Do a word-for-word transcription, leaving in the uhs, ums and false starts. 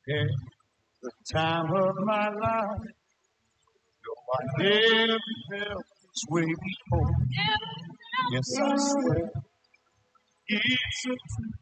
At the time of my life, I never felt this way before. Yes, I swear it's a truth.